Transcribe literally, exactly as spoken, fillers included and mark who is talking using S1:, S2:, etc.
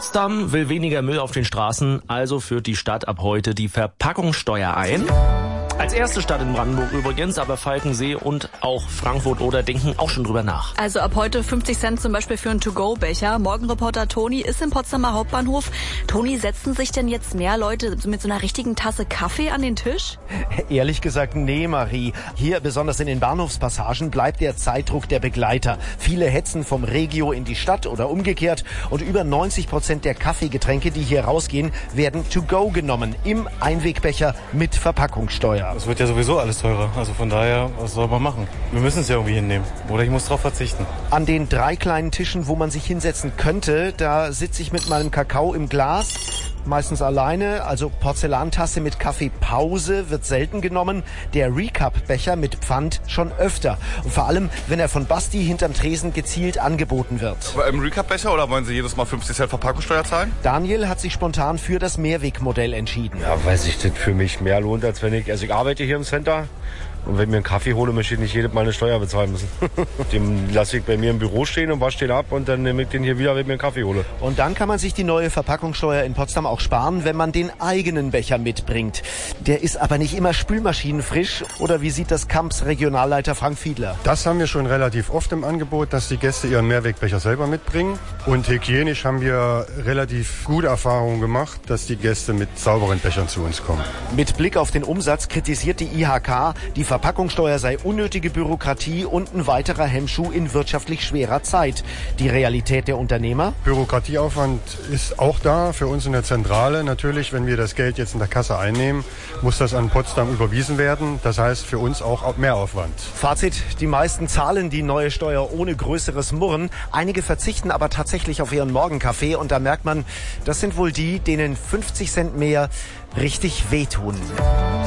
S1: Potsdam will weniger Müll auf den Straßen, also führt die Stadt ab heute die Verpackungssteuer ein. Als erste Stadt in Brandenburg übrigens, aber Falkensee und auch Frankfurt oder denken auch schon drüber nach.
S2: Also ab heute fünfzig Cent zum Beispiel für einen To-Go-Becher. Morgenreporter Toni ist im Potsdamer Hauptbahnhof. Toni, setzen sich denn jetzt mehr Leute mit so einer richtigen Tasse Kaffee an den Tisch?
S3: Ehrlich gesagt, nee, Marie. Hier, besonders in den Bahnhofspassagen, bleibt der Zeitdruck der Begleiter. Viele hetzen vom Regio in die Stadt oder umgekehrt. Und über neunzig Prozent der Kaffeegetränke, die hier rausgehen, werden To-Go genommen. Im Einwegbecher mit Verpackungssteuer.
S4: Es wird ja sowieso alles teurer. Also von daher, was soll man machen? Wir müssen es ja irgendwie hinnehmen. Oder ich muss darauf verzichten.
S3: An den drei kleinen Tischen, wo man sich hinsetzen könnte, da sitze ich mit meinem Kakao im Glas. Meistens alleine, also Porzellantasse mit Kaffeepause wird selten genommen. Der Recap-Becher mit Pfand schon öfter. Und vor allem, wenn er von Basti hinterm Tresen gezielt angeboten wird.
S5: Aber im Recap-Becher oder wollen Sie jedes Mal fünfzig Cent Verpackungssteuer zahlen?
S3: Daniel hat sich spontan für das Mehrwegmodell entschieden.
S6: Ja, weil sich das für mich mehr lohnt, als wenn ich, also ich arbeite hier im Center. Und wenn ich mir einen Kaffee hole, möchte ich nicht jedes Mal eine Steuer bezahlen müssen. Den lasse ich bei mir im Büro stehen und wasche den ab und dann nehme ich den hier wieder, wenn ich mir einen Kaffee hole.
S3: Und dann kann man sich die neue Verpackungssteuer in Potsdam auch sparen, wenn man den eigenen Becher mitbringt. Der ist aber nicht immer spülmaschinenfrisch. Oder wie sieht das Kamps Regionalleiter Frank Fiedler?
S7: Das haben wir schon relativ oft im Angebot, dass die Gäste ihren Mehrwegbecher selber mitbringen. Und hygienisch haben wir relativ gute Erfahrungen gemacht, dass die Gäste mit sauberen Bechern zu uns kommen.
S3: Mit Blick auf den Umsatz kritisiert die I H K, die Verpackungssteuer sei unnötige Bürokratie und ein weiterer Hemmschuh in wirtschaftlich schwerer Zeit. Die Realität der Unternehmer?
S7: Bürokratieaufwand ist auch da für uns in der Zentrale. Natürlich, wenn wir das Geld jetzt in der Kasse einnehmen, muss das an Potsdam überwiesen werden. Das heißt für uns auch Mehraufwand.
S3: Fazit, die meisten zahlen die neue Steuer ohne größeres Murren. Einige verzichten aber tatsächlich auf ihren Morgenkaffee und da merkt man, das sind wohl die, denen fünfzig Cent mehr richtig wehtun.